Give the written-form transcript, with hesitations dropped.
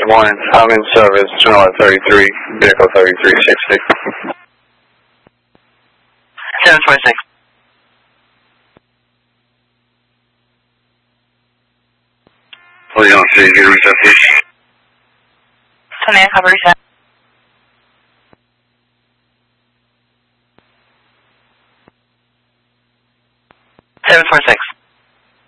1, I'm in service, Channel 33, vehicle 3360. 746. Leon, so you get a reception. 29, cover reset. 746.